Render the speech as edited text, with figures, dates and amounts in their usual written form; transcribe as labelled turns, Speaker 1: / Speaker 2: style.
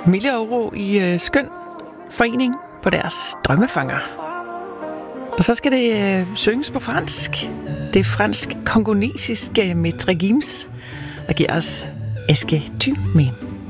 Speaker 1: Mille og Uro i skøn forening på deres drømmefanger. Og så skal det synges på fransk. Det er fransk-kongolesiske med Dregims, der giver os Est-ce que tu m'aimes?